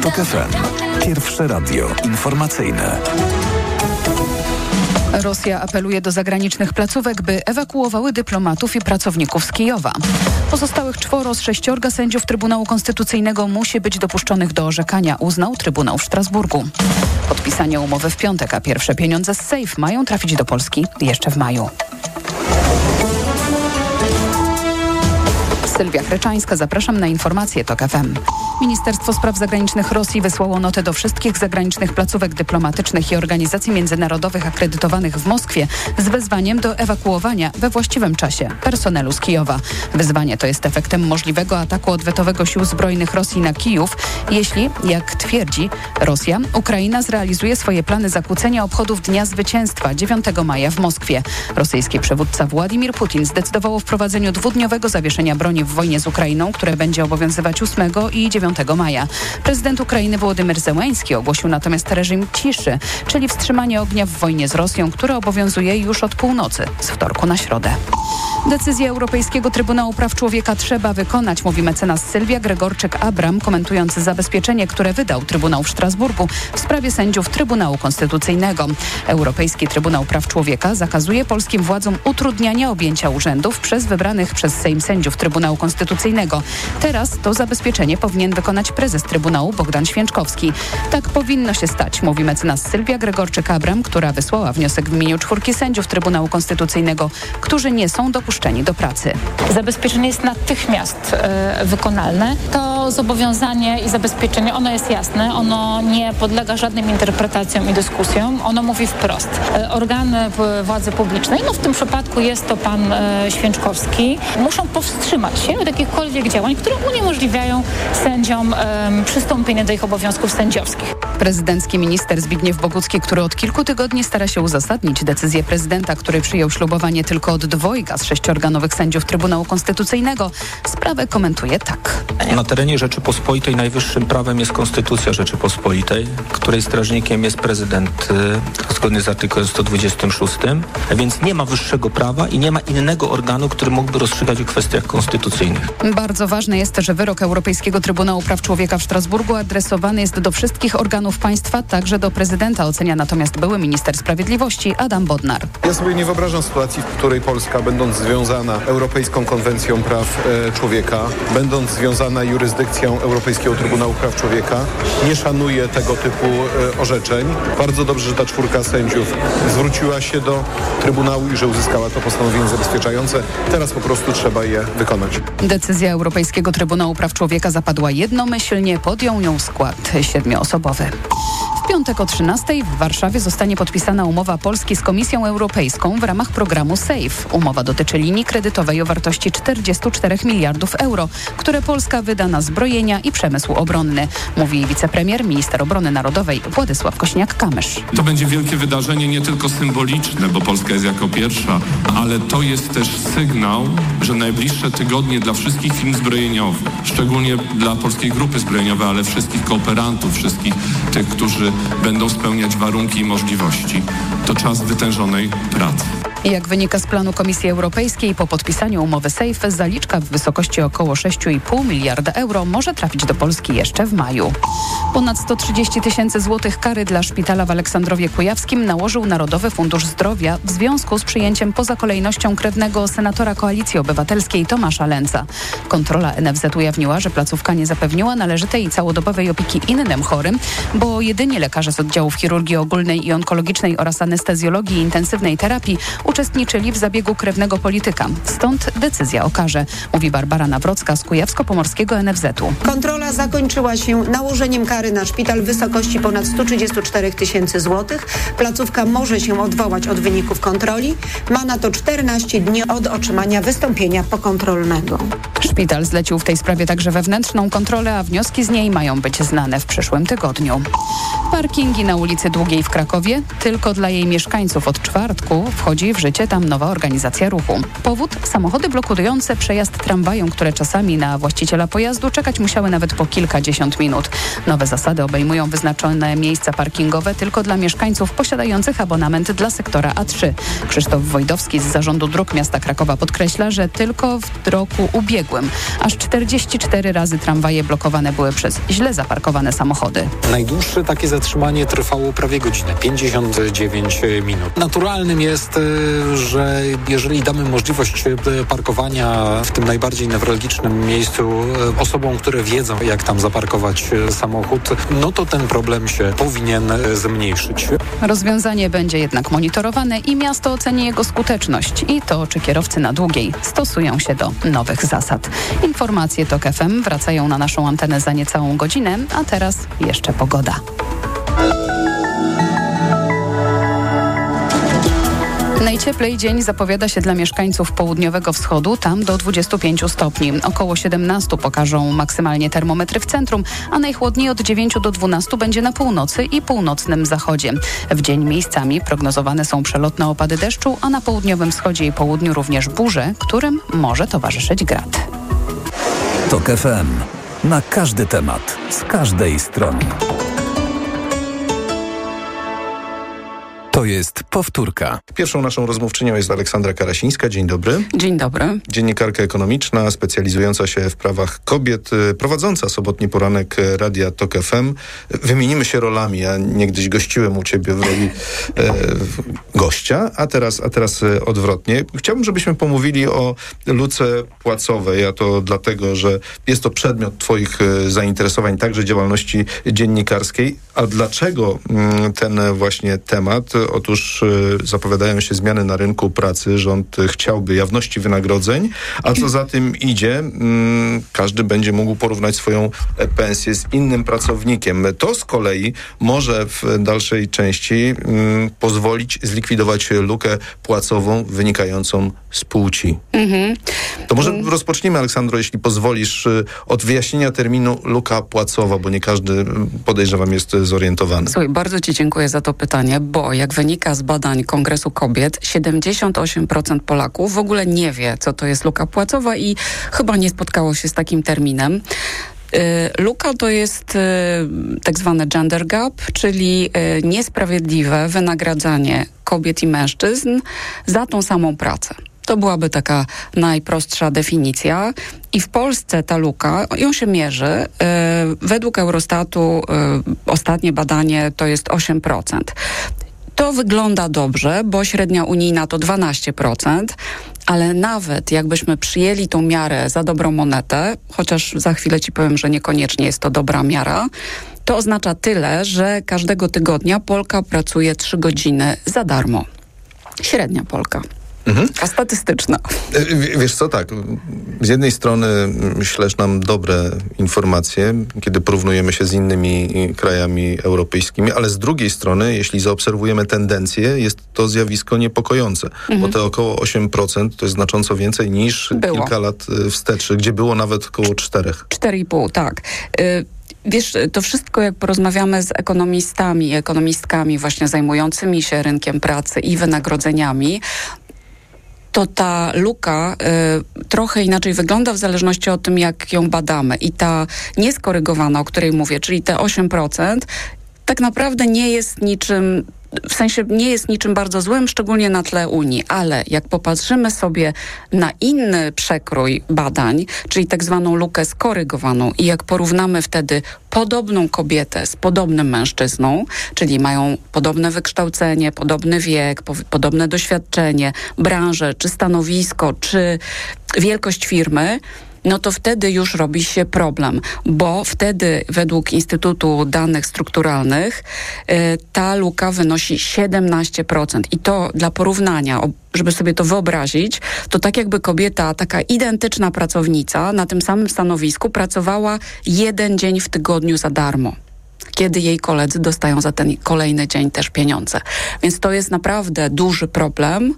TOK FM. Pierwsze radio informacyjne. Rosja apeluje do zagranicznych placówek, by ewakuowały dyplomatów i pracowników z Kijowa. Pozostałych 4 z 6 sędziów Trybunału Konstytucyjnego musi być dopuszczonych do orzekania, uznał Trybunał w Strasburgu. Podpisanie umowy w piątek, a pierwsze pieniądze z SAFE mają trafić do Polski jeszcze w maju. Sylwia Chreczańska, zapraszam na informacje TOK FM. Ministerstwo Spraw Zagranicznych Rosji wysłało notę do wszystkich zagranicznych placówek dyplomatycznych i organizacji międzynarodowych akredytowanych w Moskwie z wezwaniem do ewakuowania we właściwym czasie personelu z Kijowa. Wezwanie to jest efektem możliwego ataku odwetowego sił zbrojnych Rosji na Kijów, jeśli, jak twierdzi Rosja, Ukraina zrealizuje swoje plany zakłócenia obchodów Dnia Zwycięstwa 9 maja w Moskwie. Rosyjski przywódca Władimir Putin zdecydował o wprowadzeniu 2-dniowego zawieszenia broni w wojnie z Ukrainą, które będzie obowiązywać 8 i 9 maja. Prezydent Ukrainy Wołodymyr Zełenski ogłosił natomiast reżim ciszy, czyli wstrzymanie ognia w wojnie z Rosją, które obowiązuje już od północy, z wtorku na środę. Decyzję Europejskiego Trybunału Praw Człowieka trzeba wykonać, mówi mecenas Sylwia Gregorczyk-Abram, komentując zabezpieczenie, które wydał Trybunał w Strasburgu w sprawie sędziów Trybunału Konstytucyjnego. Europejski Trybunał Praw Człowieka zakazuje polskim władzom utrudniania objęcia urzędów przez wybranych przez Sejm sędziów Trybunału Konstytucyjnego. Teraz to zabezpieczenie powinien wykonać prezes Trybunału Bogdan Święczkowski. Tak powinno się stać, mówi mecenas Sylwia Gregorczyk-Abram, która wysłała wniosek w imieniu 4 sędziów Trybunału Konstytucyjnego, którzy nie są dopuszczeni do pracy. Zabezpieczenie jest natychmiast wykonalne. To zobowiązanie i zabezpieczenie, ono jest jasne, ono nie podlega żadnym interpretacjom i dyskusjom. Ono mówi wprost. Organy władzy publicznej, w tym przypadku jest to pan Święczkowski, muszą powstrzymać się od jakichkolwiek działań, które uniemożliwiają sędziom przystąpienie do ich obowiązków sędziowskich. Prezydencki minister Zbigniew Bogucki, który od kilku tygodni stara się uzasadnić decyzję prezydenta, który przyjął ślubowanie tylko od 2 z 6-organowych sędziów Trybunału Konstytucyjnego, sprawę komentuje tak. Na terenie Rzeczypospolitej najwyższym prawem jest Konstytucja Rzeczypospolitej, której strażnikiem jest prezydent zgodnie z artykułem 126, więc nie ma wyższego prawa i nie ma innego organu, który mógłby rozstrzygać o kwestiach konstytucyjnych. Bardzo ważne jest, że wyrok Europejskiego Trybunału Praw Człowieka w Strasburgu adresowany jest do wszystkich organów państwa, także do prezydenta, ocenia natomiast były minister sprawiedliwości Adam Bodnar. Ja sobie nie wyobrażam sytuacji, w której Polska, będąc związana Europejską Konwencją Praw Człowieka, będąc związana jurysdykcją Europejskiego Trybunału Praw Człowieka, nie szanuje tego typu orzeczeń. Bardzo dobrze, że ta 4 sędziów zwróciła się do Trybunału i że uzyskała to postanowienie zabezpieczające. Teraz po prostu trzeba je wykonać. Decyzja Europejskiego Trybunału Praw Człowieka zapadła jednomyślnie, podjął ją skład 7-osobowy. W piątek o 13:00 w Warszawie zostanie podpisana umowa Polski z Komisją Europejską w ramach programu SAFE. Umowa dotyczy linii kredytowej o wartości 44 miliardów euro, które Polska wyda na zbrojenia i przemysł obronny, mówi wicepremier, minister obrony narodowej Władysław Kośniak-Kamysz. To będzie wielkie wydarzenie, nie tylko symboliczne, bo Polska jest jako pierwsza, ale to jest też sygnał, że najbliższe tygodnie dla wszystkich firm zbrojeniowych, szczególnie dla Polskiej Grupy Zbrojeniowej, ale wszystkich kooperantów, wszystkich tych, którzy będą spełniać warunki i możliwości, to czas wytężonej pracy. Jak wynika z planu Komisji Europejskiej, po podpisaniu umowy SAFE zaliczka w wysokości około 6,5 miliarda euro może trafić do Polski jeszcze w maju. Ponad 130 000 złotych kary dla szpitala w Aleksandrowie Kujawskim nałożył Narodowy Fundusz Zdrowia w związku z przyjęciem poza kolejnością krewnego senatora Koalicji Obywatelskiej Tomasza Lęca. Kontrola NFZ ujawniła, że placówka nie zapewniła należytej i całodobowej opieki innym chorym, bo jedynie lekarze z oddziałów chirurgii ogólnej i onkologicznej oraz anestezjologii i intensywnej terapii uczestniczyli w zabiegu krewnego polityka. Stąd decyzja o karze, mówi Barbara Nawrocka z Kujawsko-Pomorskiego NFZ-u. Kontrola zakończyła się nałożeniem kary na szpital w wysokości ponad 134 000 złotych. Placówka może się odwołać od wyników kontroli. Ma na to 14 dni od otrzymania wystąpienia pokontrolnego. Szpital zlecił w tej sprawie także wewnętrzną kontrolę, a wnioski z niej mają być znane w przyszłym tygodniu. Parkingi na ulicy Długiej w Krakowie. Tylko dla jej mieszkańców od czwartku wchodzi w życie tam nowa organizacja ruchu. Powód? Samochody blokujące przejazd tramwajom, które czasami na właściciela pojazdu czekać musiały nawet po kilkadziesiąt minut. Nowe zasady obejmują wyznaczone miejsca parkingowe tylko dla mieszkańców posiadających abonament dla sektora A3. Krzysztof Wojdowski z Zarządu Dróg Miasta Krakowa podkreśla, że tylko w roku ubiegłym aż 44 razy tramwaje blokowane były przez źle zaparkowane samochody. Najdłuższe takie zatrzymanie trwało prawie godzinę, 59 minut. Naturalnym jest, że jeżeli damy możliwość parkowania w tym najbardziej newralgicznym miejscu osobom, które wiedzą, jak tam zaparkować samochód, no to ten problem się powinien zmniejszyć. Rozwiązanie będzie jednak monitorowane i miasto oceni jego skuteczność i to, czy kierowcy na Długiej stosują się do nowych zasad. Informacje TOK FM wracają na naszą antenę za niecałą godzinę, a teraz jeszcze pogoda. Najcieplej dzień zapowiada się dla mieszkańców południowego wschodu, tam do 25 stopni. Około 17 pokażą maksymalnie termometry w centrum, a najchłodniej od 9 do 12 będzie na północy i północnym zachodzie. W dzień miejscami prognozowane są przelotne opady deszczu, a na południowym wschodzie i południu również burze, którym może towarzyszyć grad. TOK FM. Na każdy temat, z każdej strony. To jest powtórka. Pierwszą naszą rozmówczynią jest Aleksandra Karasińska. Dzień dobry. Dzień dobry. Dziennikarka ekonomiczna, specjalizująca się w prawach kobiet, prowadząca sobotni poranek Radia TOK FM. Wymienimy się rolami. Ja niegdyś gościłem u ciebie w roli gościa, a teraz odwrotnie. Chciałbym, żebyśmy pomówili o luce płacowej, a to dlatego, że jest to przedmiot twoich zainteresowań, także działalności dziennikarskiej. A dlaczego ten właśnie temat? Otóż zapowiadają się zmiany na rynku pracy. Rząd chciałby jawności wynagrodzeń, a co za tym idzie, każdy będzie mógł porównać swoją pensję z innym pracownikiem. To z kolei może w dalszej części pozwolić zlikwidować lukę płacową wynikającą z płci. To może rozpocznijmy, Aleksandro, jeśli pozwolisz, od wyjaśnienia terminu luka płacowa, bo nie każdy, podejrzewam, jest zorientowany. Słuchaj, bardzo ci dziękuję za to pytanie, bo jak wynika z badań Kongresu Kobiet, 78% Polaków w ogóle nie wie, co to jest luka płacowa i chyba nie spotkało się z takim terminem. Luka to jest tak zwane gender gap, czyli niesprawiedliwe wynagradzanie kobiet i mężczyzn za tą samą pracę. To byłaby taka najprostsza definicja. I w Polsce ta luka, ją się mierzy. Według Eurostatu ostatnie badanie to jest 8%. To wygląda dobrze, bo średnia unijna to 12%, ale nawet jakbyśmy przyjęli tą miarę za dobrą monetę, chociaż za chwilę ci powiem, że niekoniecznie jest to dobra miara, to oznacza tyle, że każdego tygodnia Polka pracuje 3 godziny za darmo. Średnia Polka. A statystyczna. Wiesz co, tak, z jednej strony ślesz nam dobre informacje, kiedy porównujemy się z innymi krajami europejskimi, ale z drugiej strony, jeśli zaobserwujemy tendencję, jest to zjawisko niepokojące, bo te około 8% to jest znacząco więcej niż kilka lat wstecz, gdzie było nawet około 4. 4,5, tak. Wiesz, to wszystko jak porozmawiamy z ekonomistami, ekonomistkami właśnie zajmującymi się rynkiem pracy i wynagrodzeniami, to ta luka trochę inaczej wygląda w zależności od tym, jak ją badamy. I ta nieskorygowana, o której mówię, czyli te 8%, tak naprawdę nie jest niczym, w sensie nie jest niczym bardzo złym, szczególnie na tle Unii. Ale jak popatrzymy sobie na inny przekrój badań, czyli tak zwaną lukę skorygowaną i jak porównamy wtedy podobną kobietę z podobnym mężczyzną, czyli mają podobne wykształcenie, podobny wiek, podobne doświadczenie, branżę, czy stanowisko, czy wielkość firmy, no to wtedy już robi się problem, bo wtedy według Instytutu Danych Strukturalnych ta luka wynosi 17%. I to dla porównania, żeby sobie to wyobrazić, to tak jakby kobieta, taka identyczna pracownica na tym samym stanowisku pracowała 1 dzień w tygodniu za darmo, kiedy jej koledzy dostają za ten kolejny dzień też pieniądze. Więc to jest naprawdę duży problem.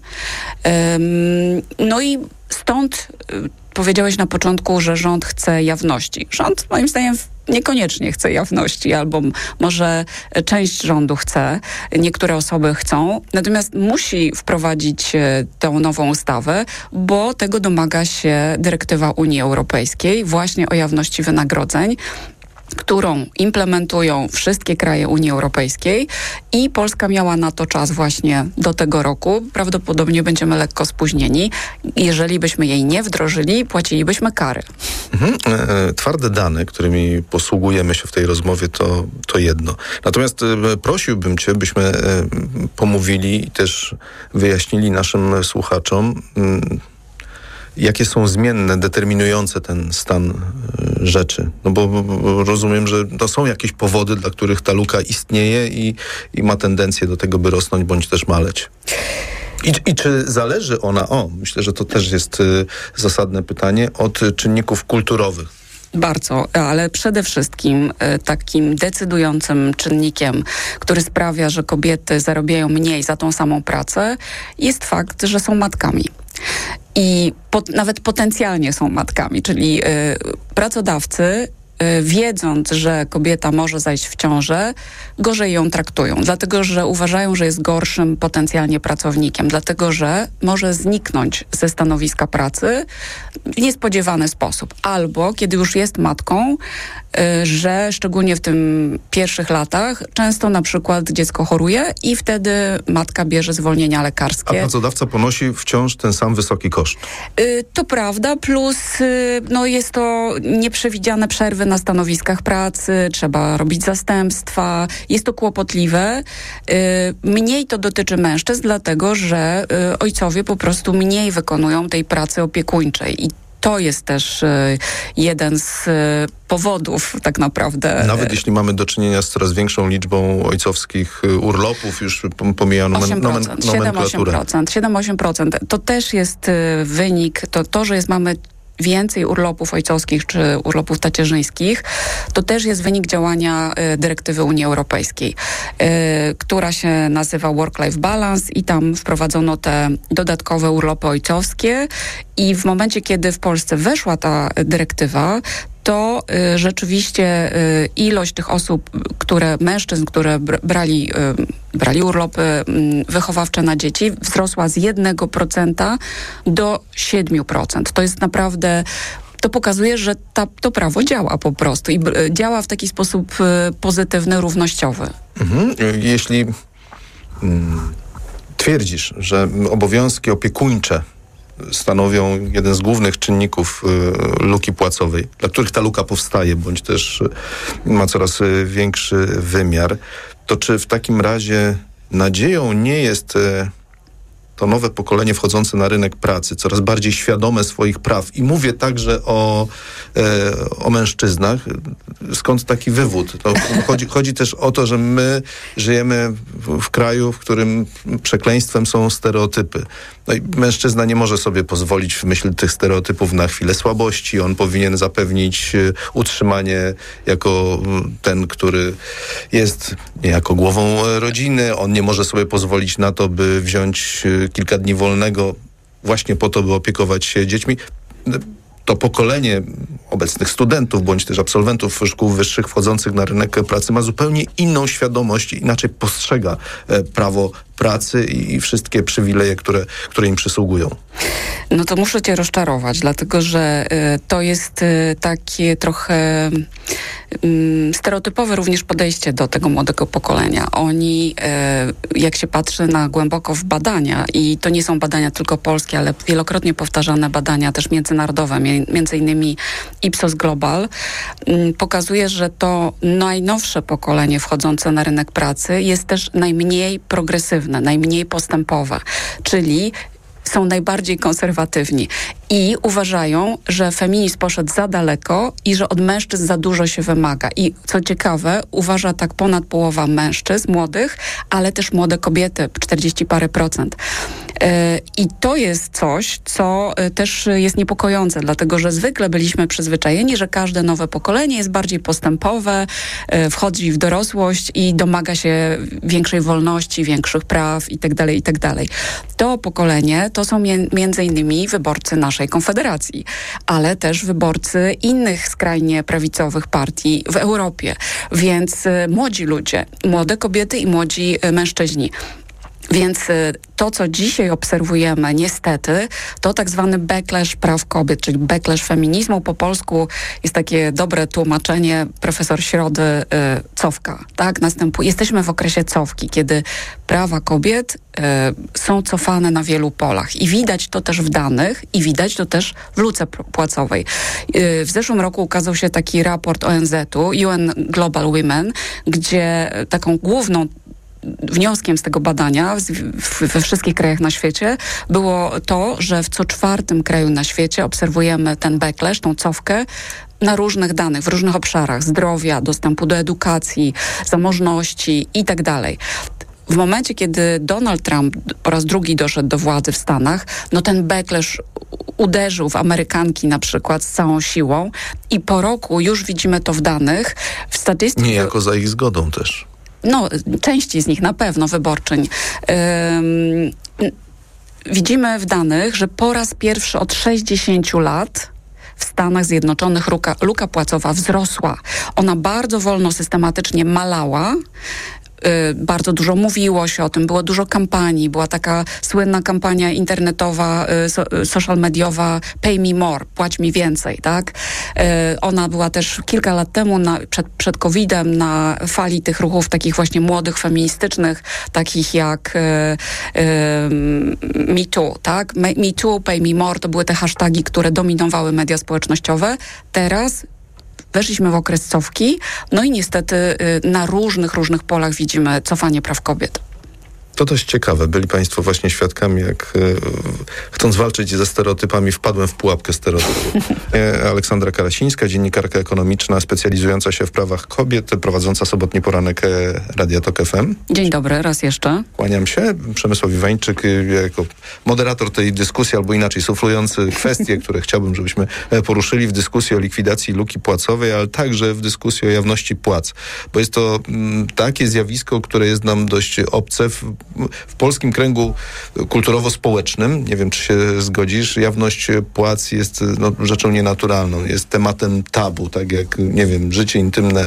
No i stąd powiedziałeś na początku, że rząd chce jawności. Rząd moim zdaniem niekoniecznie chce jawności, albo może część rządu chce, niektóre osoby chcą, natomiast musi wprowadzić tę nową ustawę, bo tego domaga się dyrektywa Unii Europejskiej właśnie o jawności wynagrodzeń, którą implementują wszystkie kraje Unii Europejskiej i Polska miała na to czas właśnie do tego roku. Prawdopodobnie będziemy lekko spóźnieni. Jeżeli byśmy jej nie wdrożyli, płacilibyśmy kary. Twarde dane, którymi posługujemy się w tej rozmowie, to jedno. Natomiast prosiłbym Cię, byśmy pomówili i też wyjaśnili naszym słuchaczom, jakie są zmienne, determinujące ten stan rzeczy? No bo rozumiem, że to są jakieś powody, dla których ta luka istnieje i ma tendencję do tego, by rosnąć bądź też maleć. I czy zależy ona, myślę, że to też jest zasadne pytanie, od czynników kulturowych? Bardzo, ale przede wszystkim takim decydującym czynnikiem, który sprawia, że kobiety zarabiają mniej za tą samą pracę, jest fakt, że są matkami. I nawet potencjalnie są matkami, czyli pracodawcy, wiedząc, że kobieta może zajść w ciążę, gorzej ją traktują, dlatego że uważają, że jest gorszym potencjalnie pracownikiem, dlatego że może zniknąć ze stanowiska pracy w niespodziewany sposób. Albo kiedy już jest matką, że szczególnie w tym pierwszych latach często na przykład dziecko choruje i wtedy matka bierze zwolnienia lekarskie. A pracodawca ponosi wciąż ten sam wysoki koszt. To prawda, plus jest to nieprzewidziane przerwy na stanowiskach pracy, trzeba robić zastępstwa, jest to kłopotliwe. Mniej to dotyczy mężczyzn, dlatego że ojcowie po prostu mniej wykonują tej pracy opiekuńczej i to jest też jeden z powodów tak naprawdę. Nawet jeśli mamy do czynienia z coraz większą liczbą ojcowskich urlopów, już pomijano nomenklaturę. 7-8%. To też jest wynik, to że mamy więcej urlopów ojcowskich czy urlopów tacierzyńskich, to też jest wynik działania dyrektywy Unii Europejskiej, która się nazywa Work-Life Balance i tam wprowadzono te dodatkowe urlopy ojcowskie i w momencie, kiedy w Polsce weszła ta dyrektywa, to rzeczywiście ilość tych osób, mężczyzn, które brali urlopy wychowawcze na dzieci, wzrosła z 1% do 7%. To jest naprawdę, to pokazuje, że to prawo działa po prostu i działa w taki sposób pozytywny, równościowy. Jeśli twierdzisz, że obowiązki opiekuńcze stanowią jeden z głównych czynników luki płacowej, dla których ta luka powstaje, bądź też ma coraz większy wymiar, to czy w takim razie nadzieją nie jest to nowe pokolenie wchodzące na rynek pracy, coraz bardziej świadome swoich praw? I mówię także o mężczyznach. Skąd taki wywód? Chodzi też o to, że my żyjemy w kraju, w którym przekleństwem są stereotypy. No i mężczyzna nie może sobie pozwolić w myśl tych stereotypów na chwilę słabości. On powinien zapewnić utrzymanie jako ten, który jest niejako głową rodziny. On nie może sobie pozwolić na to, by wziąć kilka dni wolnego właśnie po to, by opiekować się dziećmi. To pokolenie obecnych studentów, bądź też absolwentów szkół wyższych wchodzących na rynek pracy ma zupełnie inną świadomość i inaczej postrzega prawo pracy i wszystkie przywileje, które im przysługują. No to muszę cię rozczarować, dlatego że to jest takie trochę stereotypowe również podejście do tego młodego pokolenia. Oni, jak się patrzy na głęboko w badania, i to nie są badania tylko polskie, ale wielokrotnie powtarzane badania też międzynarodowe, między innymi Ipsos Global, pokazuje, że to najnowsze pokolenie wchodzące na rynek pracy jest też najmniej progresywne, najmniej postępowe, czyli są najbardziej konserwatywni i uważają, że feminizm poszedł za daleko i że od mężczyzn za dużo się wymaga. I co ciekawe, uważa tak ponad połowa mężczyzn młodych, ale też młode kobiety, 40 parę procent. I to jest coś, co też jest niepokojące, dlatego że zwykle byliśmy przyzwyczajeni, że każde nowe pokolenie jest bardziej postępowe, wchodzi w dorosłość i domaga się większej wolności, większych praw itd., itd. To pokolenie to są między innymi wyborcy naszej Konfederacji, ale też wyborcy innych skrajnie prawicowych partii w Europie. Więc młodzi ludzie, młode kobiety i młodzi mężczyźni. Więc to, co dzisiaj obserwujemy, niestety, to tak zwany backlash praw kobiet, czyli backlash feminizmu. Po polsku jest takie dobre tłumaczenie profesor Środy, cofka. Tak? Jesteśmy w okresie cofki, kiedy prawa kobiet są cofane na wielu polach. I widać to też w danych i widać to też w luce płacowej. W zeszłym roku ukazał się taki raport ONZ-u, UN Global Women, gdzie taką główną wnioskiem z tego badania we wszystkich krajach na świecie było to, że w co czwartym kraju na świecie obserwujemy ten backlash, tą cofkę na różnych danych, w różnych obszarach zdrowia, dostępu do edukacji, zamożności i tak dalej. W momencie, kiedy Donald Trump po raz drugi doszedł do władzy w Stanach, no ten backlash uderzył w Amerykanki na przykład z całą siłą i po roku już widzimy to w danych, w statystyce. Niejako za ich zgodą też. No, części z nich na pewno, wyborczyń. Widzimy w danych, że po raz pierwszy od 60 lat w Stanach Zjednoczonych luka płacowa wzrosła. Ona bardzo wolno, systematycznie malała. Bardzo dużo mówiło się o tym, było dużo kampanii, była taka słynna kampania internetowa, social mediowa Pay Me More, płać mi więcej, tak? Ona była też kilka lat temu przed COVID-em na fali tych ruchów takich właśnie młodych, feministycznych, takich jak Me Too, tak? Me Too, Pay Me More, to były te hasztagi, które dominowały media społecznościowe. Teraz weszliśmy w okres cofki, no i niestety na różnych polach widzimy cofanie praw kobiet. To dość ciekawe. Byli Państwo właśnie świadkami, jak chcąc walczyć ze stereotypami, wpadłem w pułapkę stereotypów. Aleksandra Karasińska, dziennikarka ekonomiczna specjalizująca się w prawach kobiet, prowadząca sobotni poranek Radia Tok FM. Dzień dobry, raz jeszcze. Kłaniam się. Przemysław Iwańczyk jako moderator tej dyskusji, albo inaczej suflujący kwestie, które chciałbym, żebyśmy poruszyli w dyskusji o likwidacji luki płacowej, ale także w dyskusji o jawności płac. Bo jest to takie zjawisko, które jest nam dość obce w polskim kręgu kulturowo-społecznym. Nie wiem, czy się zgodzisz. Jawność płac jest rzeczą nienaturalną. Jest tematem tabu, tak jak, nie wiem, życie intymne.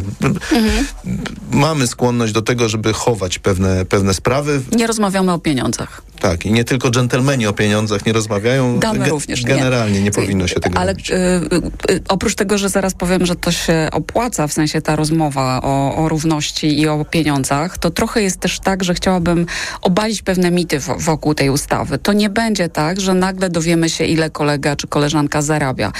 Mamy skłonność do tego, żeby chować pewne sprawy. Nie rozmawiamy o pieniądzach. Tak, i nie tylko dżentelmeni o pieniądzach nie rozmawiają. Damy również generalnie nie powinno się tego robić. Oprócz tego, że zaraz powiem, że to się opłaca, w sensie ta rozmowa o równości i o pieniądzach, to trochę jest też tak, że chciałabym obalić pewne mity wokół tej ustawy. To nie będzie tak, że nagle dowiemy się, ile kolega czy koleżanka zarabia.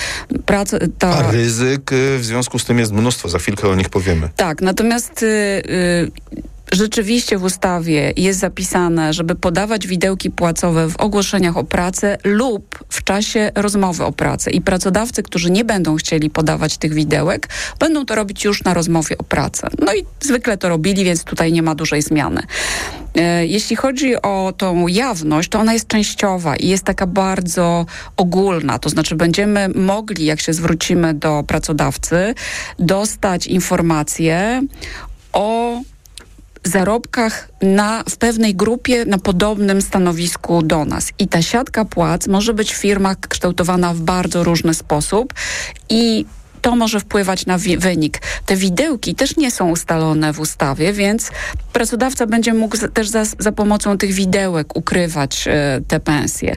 A ryzyk w związku z tym jest mnóstwo. Za chwilkę o nich powiemy. Tak, natomiast rzeczywiście w ustawie jest zapisane, żeby podawać widełki płacowe w ogłoszeniach o pracę lub w czasie rozmowy o pracę. I pracodawcy, którzy nie będą chcieli podawać tych widełek, będą to robić już na rozmowie o pracę. No i zwykle to robili, więc tutaj nie ma dużej zmiany. Jeśli chodzi o tą jawność, to ona jest częściowa i jest taka bardzo ogólna. To znaczy będziemy mogli, jak się zwrócimy do pracodawcy, dostać informacje o zarobkach w pewnej grupie na podobnym stanowisku do nas. I ta siatka płac może być w firmach kształtowana w bardzo różny sposób i to może wpływać na wynik. Te widełki też nie są ustalone w ustawie, więc pracodawca będzie mógł też za pomocą tych widełek ukrywać te pensje.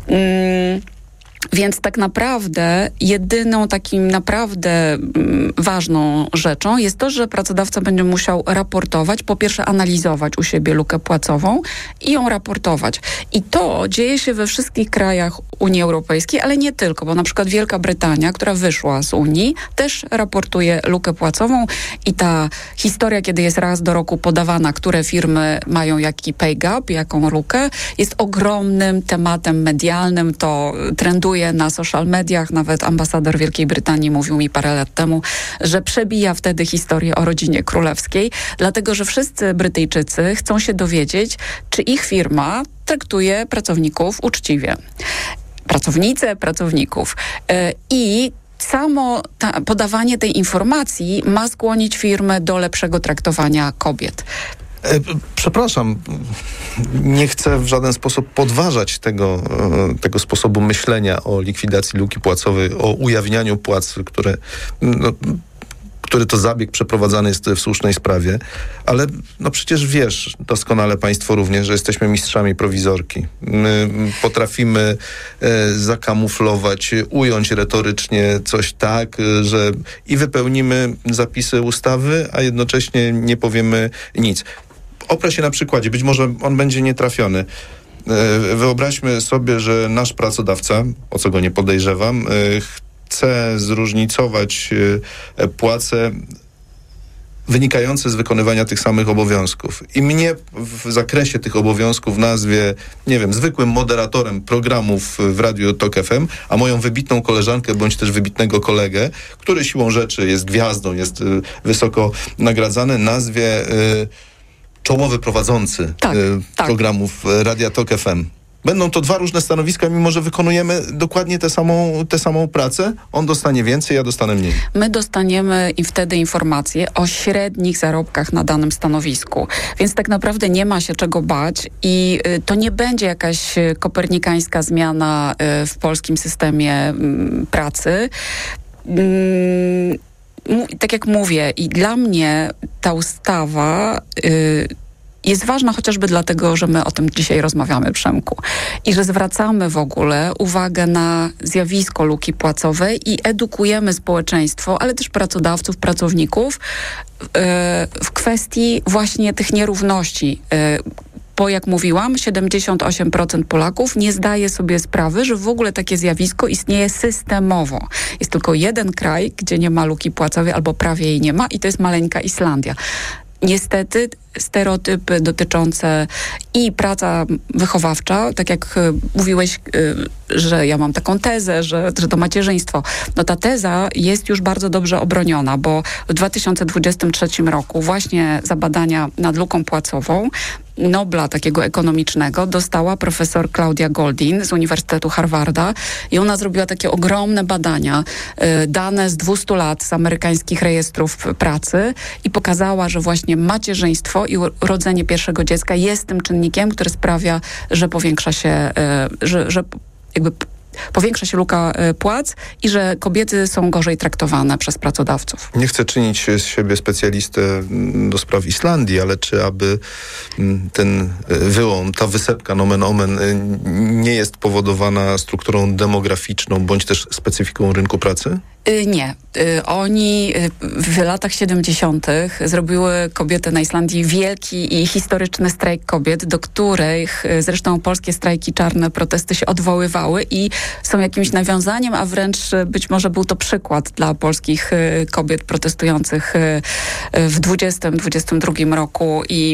Więc tak naprawdę jedyną takim naprawdę ważną rzeczą jest to, że pracodawca będzie musiał raportować, po pierwsze analizować u siebie lukę płacową i ją raportować. I to dzieje się we wszystkich krajach Unii Europejskiej, ale nie tylko, bo na przykład Wielka Brytania, która wyszła z Unii, też raportuje lukę płacową i ta historia, kiedy jest raz do roku podawana, które firmy mają jaki pay gap, jaką lukę, jest ogromnym tematem medialnym, to trenduje buduje na social mediach. Nawet ambasador Wielkiej Brytanii mówił mi parę lat temu, że przebija wtedy historię o rodzinie królewskiej, dlatego że wszyscy Brytyjczycy chcą się dowiedzieć, czy ich firma traktuje pracowników uczciwie. Pracowników. I samo podawanie tej informacji ma skłonić firmy do lepszego traktowania kobiet. Przepraszam, nie chcę w żaden sposób podważać tego sposobu myślenia o likwidacji luki płacowej, o ujawnianiu płac, który to zabieg przeprowadzany jest w słusznej sprawie, ale przecież wiesz doskonale państwo również, że jesteśmy mistrzami prowizorki. My potrafimy zakamuflować, ująć retorycznie coś tak, że i wypełnimy zapisy ustawy, a jednocześnie nie powiemy nic. Oprę się na przykładzie, być może on będzie nietrafiony. Wyobraźmy sobie, że nasz pracodawca, o co go nie podejrzewam, chce zróżnicować płace wynikające z wykonywania tych samych obowiązków. I mnie w zakresie tych obowiązków nazwie, zwykłym moderatorem programów w Radiu Tok FM, a moją wybitną koleżankę bądź też wybitnego kolegę, który siłą rzeczy jest gwiazdą, jest wysoko nagradzany, nazwie czołowy prowadzący programów Radia Tok FM. Będą to dwa różne stanowiska, mimo że wykonujemy dokładnie tę samą pracę. On dostanie więcej, ja dostanę mniej. My dostaniemy wtedy informacje o średnich zarobkach na danym stanowisku. Więc tak naprawdę nie ma się czego bać i to nie będzie jakaś kopernikańska zmiana w polskim systemie pracy. Tak jak mówię, i dla mnie ta ustawa jest ważna chociażby dlatego, że my o tym dzisiaj rozmawiamy, Przemku. I że zwracamy w ogóle uwagę na zjawisko luki płacowej i edukujemy społeczeństwo, ale też pracodawców, pracowników w kwestii właśnie tych nierówności. Bo jak mówiłam, 78% Polaków nie zdaje sobie sprawy, że w ogóle takie zjawisko istnieje systemowo. Jest tylko jeden kraj, gdzie nie ma luki płacowej albo prawie jej nie ma i to jest maleńka Islandia. Niestety stereotypy dotyczące i praca wychowawcza, tak jak mówiłeś, że ja mam taką tezę, że to macierzyństwo. Ta teza jest już bardzo dobrze obroniona, bo w 2023 roku właśnie za badania nad luką płacową Nobla takiego ekonomicznego dostała profesor Claudia Goldin z Uniwersytetu Harvarda i ona zrobiła takie ogromne badania, dane z 200 lat z amerykańskich rejestrów pracy i pokazała, że właśnie macierzyństwo i urodzenie pierwszego dziecka jest tym czynnikiem, który sprawia, że powiększa się, powiększa się luka płac i że kobiety są gorzej traktowane przez pracodawców. Nie chcę czynić z siebie specjalistę do spraw Islandii, ale czy aby ten wyłom, ta wysepka nomen omen nie jest powodowana strukturą demograficzną bądź też specyfiką rynku pracy? Nie. Oni w latach 70. zrobiły kobiety na Islandii wielki i historyczny strajk kobiet, do których zresztą polskie strajki czarne, protesty się odwoływały i są jakimś nawiązaniem, a wręcz być może był to przykład dla polskich kobiet protestujących w 2022 roku i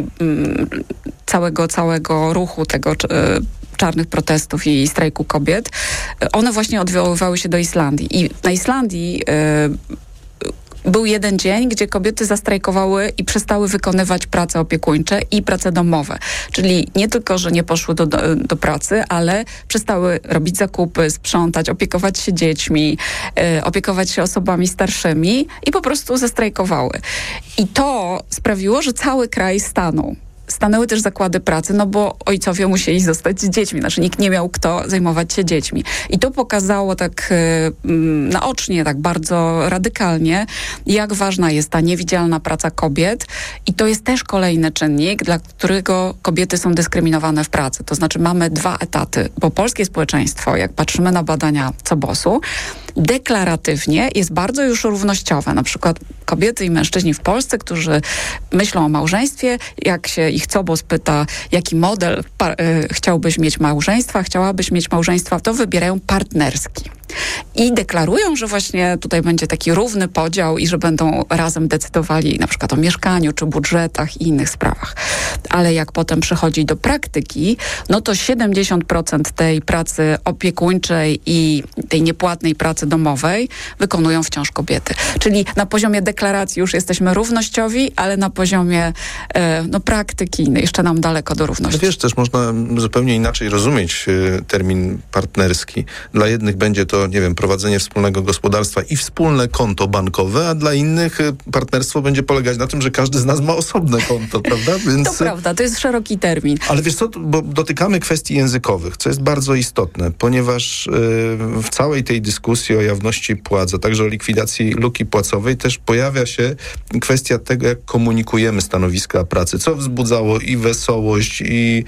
całego ruchu tego czarnych protestów i strajku kobiet, one właśnie odwoływały się do Islandii. I na Islandii był jeden dzień, gdzie kobiety zastrajkowały i przestały wykonywać prace opiekuńcze i prace domowe. Czyli nie tylko, że nie poszły do pracy, ale przestały robić zakupy, sprzątać, opiekować się dziećmi, opiekować się osobami starszymi i po prostu zastrajkowały. I to sprawiło, że cały kraj stanął. Stanęły też zakłady pracy, bo ojcowie musieli zostać z dziećmi. Nikt nie miał kto zajmować się dziećmi. I to pokazało tak naocznie, tak bardzo radykalnie, jak ważna jest ta niewidzialna praca kobiet. I to jest też kolejny czynnik, dla którego kobiety są dyskryminowane w pracy. To znaczy mamy 2 etaty, bo polskie społeczeństwo, jak patrzymy na badania CBOS-u, deklaratywnie jest bardzo już równościowe. Na przykład kobiety i mężczyźni w Polsce, którzy myślą o małżeństwie, jak się ich CBOS pyta, jaki model chciałbyś mieć małżeństwa, to wybierają partnerski. I deklarują, że właśnie tutaj będzie taki równy podział i że będą razem decydowali na przykład o mieszkaniu, czy budżetach i innych sprawach. ale jak potem przychodzi do praktyki, no to 70% tej pracy opiekuńczej i tej niepłatnej pracy domowej wykonują wciąż kobiety. Czyli na poziomie deklaracji już jesteśmy równościowi, ale na poziomie praktyki jeszcze nam daleko do równości. Wiesz, też można zupełnie inaczej rozumieć termin partnerski. Dla jednych będzie to, nie wiem, prowadzenie wspólnego gospodarstwa i wspólne konto bankowe, a dla innych partnerstwo będzie polegać na tym, że każdy z nas ma osobne konto, prawda? Więc... To prawda, to jest szeroki termin. Ale wiesz co, bo dotykamy kwestii językowych, co jest bardzo istotne, ponieważ w całej tej dyskusji o jawności płac, a także o likwidacji luki płacowej też pojawia się kwestia tego, jak komunikujemy stanowiska pracy, co wzbudzało i wesołość, i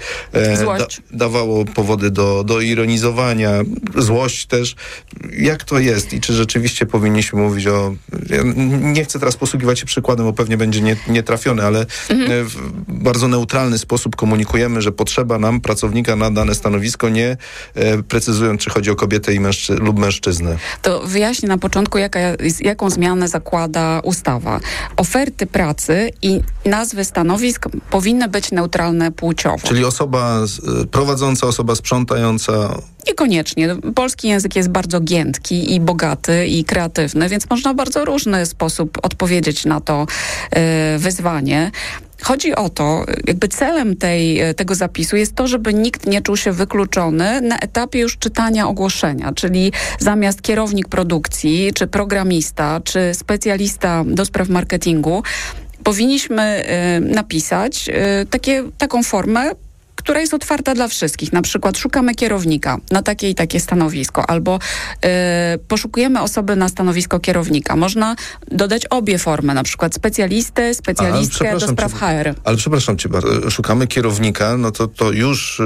dawało powody do ironizowania, złość też. Jak to jest i czy rzeczywiście powinniśmy mówić o... Ja nie chcę teraz posługiwać się przykładem, bo pewnie będzie nietrafiony, ale w bardzo neutralny sposób komunikujemy, że potrzeba nam pracownika na dane stanowisko, nie precyzując, czy chodzi o kobietę lub mężczyznę. To wyjaśnię na początku, jaką zmianę zakłada ustawa. Oferty pracy i nazwy stanowisk powinny być neutralne płciowo. Czyli osoba prowadząca, osoba sprzątająca... Niekoniecznie. Polski język jest bardzo giętki i bogaty i kreatywny, więc można w bardzo różny sposób odpowiedzieć na to wyzwanie. Chodzi o to, jakby celem tego zapisu jest to, żeby nikt nie czuł się wykluczony na etapie już czytania ogłoszenia, czyli zamiast kierownik produkcji, czy programista, czy specjalista do spraw marketingu, powinniśmy napisać taką formę, która jest otwarta dla wszystkich. Na przykład szukamy kierownika na takie i takie stanowisko, albo poszukujemy osoby na stanowisko kierownika. Można dodać obie formy, na przykład specjalistkę do spraw HR. Ale przepraszam cię bardzo, szukamy kierownika, no to już...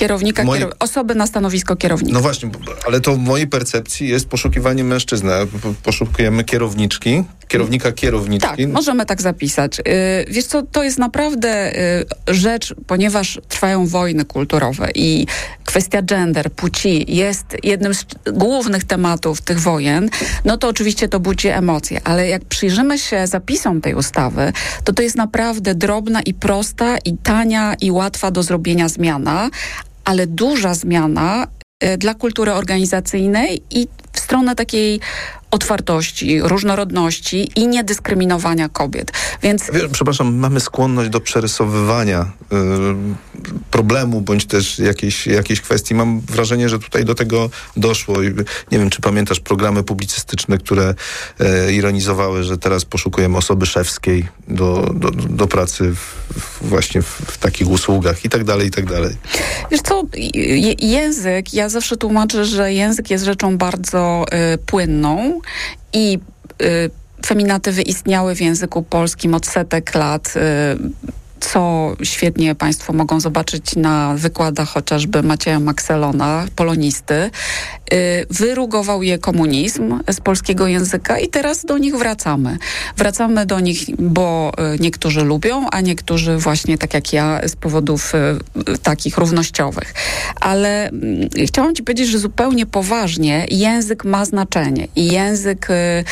Osoby na stanowisko kierownika. No właśnie, ale to w mojej percepcji jest poszukiwanie mężczyzny. Poszukujemy kierowniczki, kierowniczki. Tak, możemy tak zapisać. Wiesz co, to jest naprawdę rzecz, ponieważ trwają wojny kulturowe i kwestia gender, płci jest jednym z głównych tematów tych wojen, no to oczywiście to budzi emocje, ale jak przyjrzymy się zapisom tej ustawy, to jest naprawdę drobna i prosta i tania i łatwa do zrobienia zmiana, ale duża zmiana dla kultury organizacyjnej i w stronę takiej otwartości, różnorodności i niedyskryminowania kobiet. Więc... Przepraszam, mamy skłonność do przerysowywania problemu, bądź też jakiejś kwestii. Mam wrażenie, że tutaj do tego doszło. I nie wiem, czy pamiętasz programy publicystyczne, które ironizowały, że teraz poszukujemy osoby szefskiej do pracy właśnie w takich usługach i tak dalej, i tak dalej. Wiesz co, język, ja zawsze tłumaczę, że język jest rzeczą bardzo płynną i feminatywy istniały w języku polskim od setek lat, co świetnie Państwo mogą zobaczyć na wykładach chociażby Macieja Makselona, polonisty. Wyrugował je komunizm z polskiego języka i teraz do nich wracamy. Wracamy do nich, bo niektórzy lubią, a niektórzy właśnie tak jak ja z powodów takich równościowych. Ale chciałam Ci powiedzieć, że zupełnie poważnie język ma znaczenie i język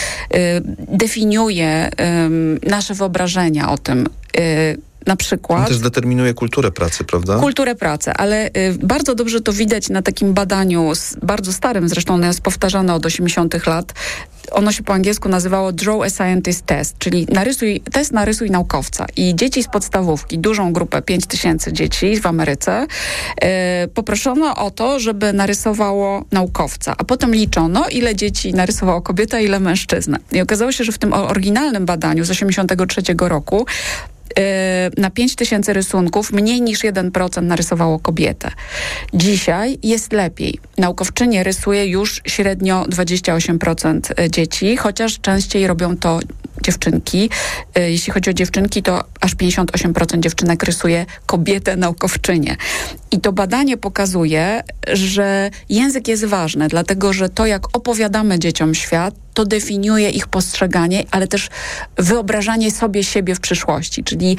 definiuje nasze wyobrażenia o tym, na przykład... On też determinuje kulturę pracy, prawda? Kulturę pracy, ale bardzo dobrze to widać na takim badaniu, bardzo starym, zresztą ono jest powtarzane od 80 lat. Ono się po angielsku nazywało Draw a Scientist Test, czyli narysuj naukowca. I dzieci z podstawówki, dużą grupę, 5000 dzieci w Ameryce, poproszono o to, żeby narysowało naukowca. A potem liczono, ile dzieci narysowało kobieta, ile mężczyzna. I okazało się, że w tym oryginalnym badaniu z 83 roku na 5000 rysunków mniej niż 1% narysowało kobietę. Dzisiaj jest lepiej. Naukowczynie rysuje już średnio 28% dzieci, chociaż częściej robią to dziewczynki. Jeśli chodzi o dziewczynki, to aż 58% dziewczynek rysuje kobietę naukowczynię. I to badanie pokazuje, że język jest ważny, dlatego że to, jak opowiadamy dzieciom świat, to definiuje ich postrzeganie, ale też wyobrażanie sobie siebie w przyszłości. Czyli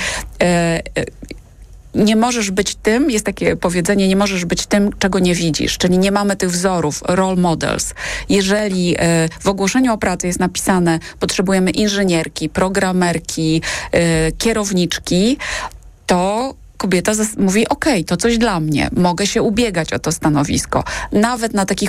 nie możesz być tym, jest takie powiedzenie, nie możesz być tym, czego nie widzisz. Czyli nie mamy tych wzorów, role models. Jeżeli w ogłoszeniu o pracę jest napisane, potrzebujemy inżynierki, programerki, kierowniczki, to kobieta mówi, okej, to coś dla mnie, mogę się ubiegać o to stanowisko. Nawet na takich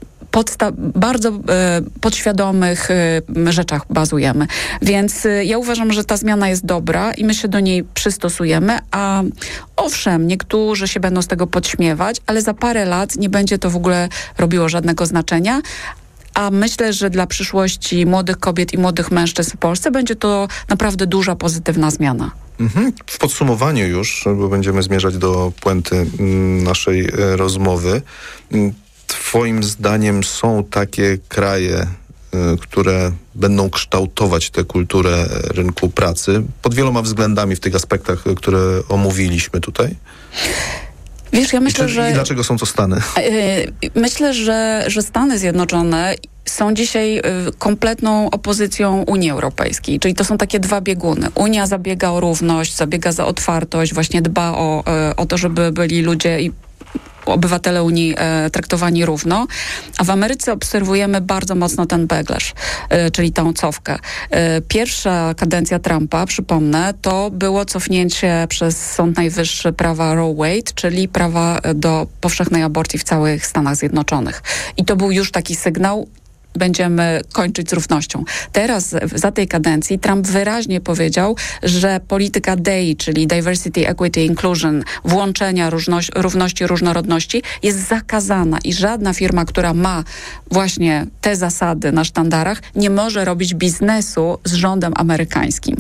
bardzo podświadomych rzeczach bazujemy. Więc ja uważam, że ta zmiana jest dobra i my się do niej przystosujemy, a owszem, niektórzy się będą z tego podśmiewać, ale za parę lat nie będzie to w ogóle robiło żadnego znaczenia. A myślę, że dla przyszłości młodych kobiet i młodych mężczyzn w Polsce będzie to naprawdę duża, pozytywna zmiana. W podsumowaniu już, bo będziemy zmierzać do puenty naszej rozmowy, twoim zdaniem są takie kraje, które będą kształtować tę kulturę rynku pracy pod wieloma względami w tych aspektach, które omówiliśmy tutaj? Wiesz, ja myślę, I dlaczego są to Stany? Myślę, że Stany Zjednoczone są dzisiaj kompletną opozycją Unii Europejskiej, czyli to są takie dwa bieguny. Unia zabiega o równość, zabiega za otwartość, właśnie dba o to, żeby byli ludzie i obywatele Unii traktowani równo, a w Ameryce obserwujemy bardzo mocno ten backlash, czyli tą cofkę. Pierwsza kadencja Trumpa, przypomnę, to było cofnięcie przez Sąd Najwyższy prawa Roe Wade, czyli prawa do powszechnej aborcji w całych Stanach Zjednoczonych. I to był już taki sygnał, będziemy kończyć z równością. Teraz, za tej kadencji, Trump wyraźnie powiedział, że polityka DEI, czyli Diversity, Equity, Inclusion, włączenia równości, różnorodności, jest zakazana i żadna firma, która ma właśnie te zasady na sztandarach, nie może robić biznesu z rządem amerykańskim.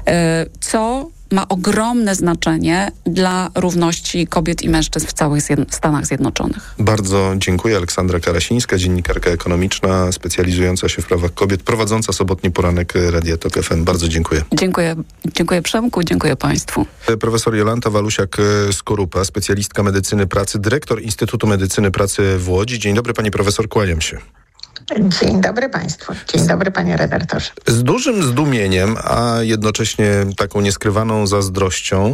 Co ma ogromne znaczenie dla równości kobiet i mężczyzn w całych Stanach Zjednoczonych. Bardzo dziękuję. Aleksandra Karasińska, dziennikarka ekonomiczna, specjalizująca się w prawach kobiet, prowadząca sobotni poranek Radia Tok FM. Bardzo dziękuję. Dziękuję Przemku, dziękuję Państwu. Profesor Jolanta Walusiak-Skorupa, specjalistka medycyny pracy, dyrektor Instytutu Medycyny Pracy w Łodzi. Dzień dobry, pani profesor, kłaniam się. Dzień dobry Państwu. Dzień dobry panie redaktorze. Z dużym zdumieniem, a jednocześnie taką nieskrywaną zazdrością